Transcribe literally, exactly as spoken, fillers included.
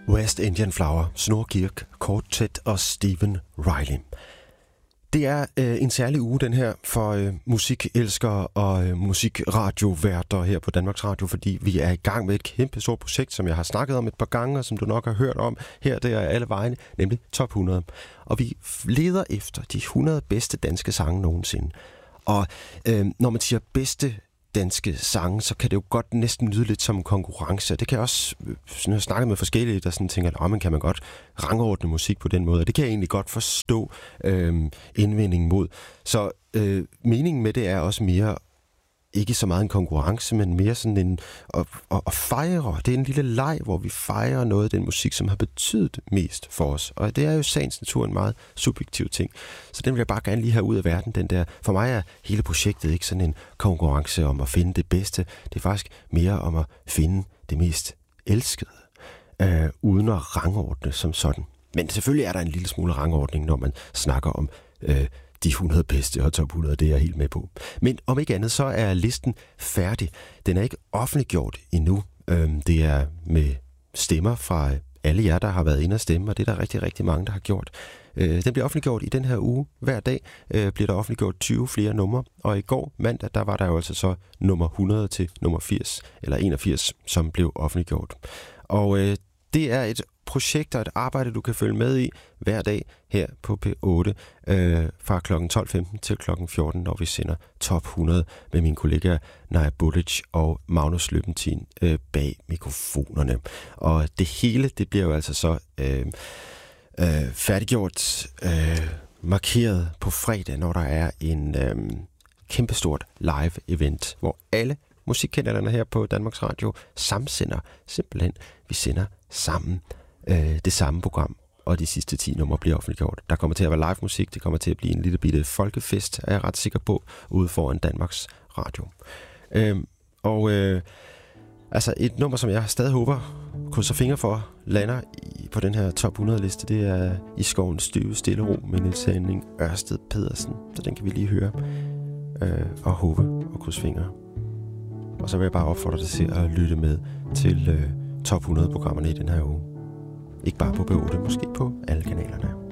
West Indian Flower, Snorre Kirk, Quartet og Stephen Riley. Det er øh, en særlig uge, den her, for øh, musikelskere og øh, musikradioværter her på Danmarks Radio, fordi vi er i gang med et kæmpe stort projekt, som jeg har snakket om et par gange, og som du nok har hørt om her, der er alle vegne, nemlig Top hundrede. Og vi leder efter de hundrede bedste danske sange nogensinde. Og øh, når man siger bedste danske sange, så kan det jo godt næsten lyde lidt som en konkurrence. Det kan jeg også, sådan, jeg snakker med forskellige, der sådan tænker, at man kan man godt rangordne musik på den måde, og det kan jeg egentlig godt forstå øh, indvendingen mod. Så øh, meningen med det er også mere, ikke så meget en konkurrence, men mere sådan en at, at, at fejre. Det er en lille leg, hvor vi fejrer noget af den musik, som har betydet mest for os. Og det er jo sagens natur en meget subjektiv ting. Så den vil jeg bare gerne lige have ud af verden. Den der. For mig er hele projektet ikke sådan en konkurrence om at finde det bedste. Det er faktisk mere om at finde det mest elskede, øh, uden at rangordne som sådan. Men selvfølgelig er der en lille smule rangordning, når man snakker om øh, de hundrede bedste og top hundrede, det er jeg helt med på. Men om ikke andet, så er listen færdig. Den er ikke offentliggjort endnu. Det er med stemmer fra alle jer, der har været inde og stemme, og det er der rigtig, rigtig mange, der har gjort. Den bliver offentliggjort i den her uge. Hver dag bliver der offentliggjort tyve flere numre, og i går mandag, der var der jo altså så nummer hundrede til nummer firs, eller enogfirs, som blev offentliggjort. Og det er et projekt og et arbejde, du kan følge med i hver dag her på P otte øh, fra klokken tolv femten til klokken fjorten, når vi sender Top hundrede med mine kollegaer Naja Bulic og Magnus Løbentin øh, bag mikrofonerne. Og det hele, det bliver jo altså så øh, øh, færdiggjort, øh, markeret på fredag, når der er en øh, kæmpestort live-event, hvor alle musikkanalerne her på Danmarks Radio samsender simpelthen. Vi sender sammen øh, det samme program, og de sidste ti numre bliver offentliggjort. Der kommer til at være live musik, det kommer til at blive en lille bitte folkefest, er jeg ret sikker på, ude foran Danmarks Radio. Øh, og øh, altså et nummer, som jeg stadig håber, krydser fingre for, lander i, på den her top hundrede liste, det er I skovens støve stille ro med Niels Henning Ørsted Pedersen. Så den kan vi lige høre øh, og håbe og krydse fingre. Og så vil jeg bare opfordre dig til at lytte med til øh, top hundrede programmerne i den her uge. Ikke bare på P otte, måske på alle kanalerne.